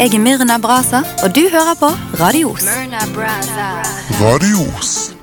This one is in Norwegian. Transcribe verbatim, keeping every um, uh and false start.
Jeg er Myrna Brasa, og du hører på Radios. Radios.